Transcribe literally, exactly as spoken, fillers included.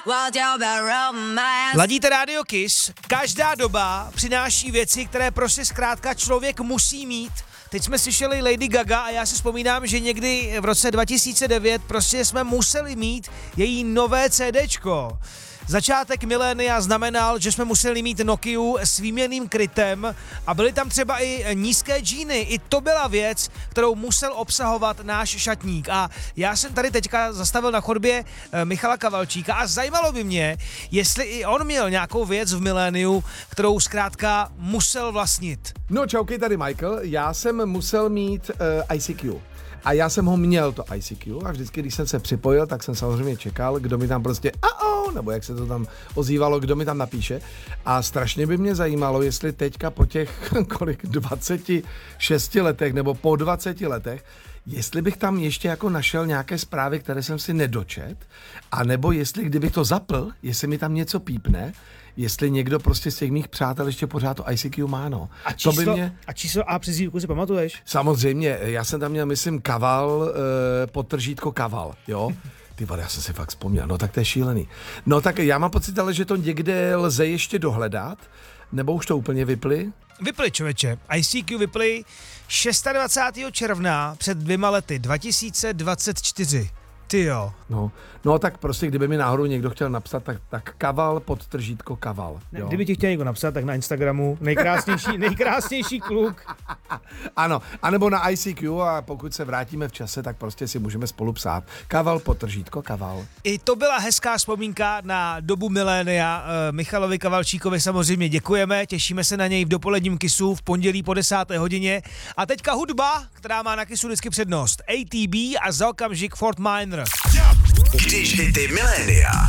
Ladíte Radio Kiss, každá doba přináší věci, které prostě zkrátka člověk musí mít. Teď jsme slyšeli Lady Gaga a já si vzpomínám, že někdy v roce dva tisíce devět prostě jsme museli mít její nové CDčko. Začátek milénia znamenal, že jsme museli mít Nokiu s výměnným krytem a byly tam třeba i nízké džíny. I to byla věc, kterou musel obsahovat náš šatník. A já jsem tady teďka zastavil na chodbě Michala Kavalčíka a zajímalo by mě, jestli i on měl nějakou věc v miléniu, kterou zkrátka musel vlastnit. No čauky, tady Michael. Já jsem musel mít uh, I C Q. A já jsem ho měl, to I C Q, a vždycky, když jsem se připojil, tak jsem samozřejmě čekal, kdo mi tam prostě a nebo jak se to tam ozývalo, kdo mi tam napíše. A strašně by mě zajímalo, jestli teďka po těch kolik dvaceti šesti letech nebo po dvaceti letech, jestli bych tam ještě jako našel nějaké zprávy, které jsem si nedočet, a nebo jestli kdybych to zapl, jestli mi tam něco pípne, jestli někdo prostě z těch mých přátel ještě pořád to I C Q má, no. A číslo, to by mě... a, číslo a přezdívku si pamatuješ? Samozřejmě, já jsem tam měl, myslím, Kaval, eh, podtržítko Kaval, jo. Ty vole, já jsem si fakt vzpomněl, no tak to je šílený. No tak já mám pocit, ale že to někde lze ještě dohledat, nebo už to úplně vypli? Vypli, člověče. I C Q vypli dvacátého šestého června před dvěma lety, dva tisíce dvacet čtyři. Ty jo. No, no tak prostě, kdyby mi náhodou někdo chtěl napsat, tak, tak Kaval, podtržítko Kaval. Jo? Kdyby ti chtěl někdo napsat, tak na Instagramu nejkrásnější, nejkrásnější kluk. Ano, anebo na I C Q, a pokud se vrátíme v čase, tak prostě si můžeme spolu psát. Kaval, podtržítko Kaval. I to byla hezká vzpomínka na dobu milénia. Michalovi Kavalčíkovi samozřejmě děkujeme, těšíme se na něj v dopoledním Kissu v pondělí po desáté hodině. A teďka hudba, která má na Kissu vždycky přednost. A T B a za okamžik Fort Minor. Když hity milénia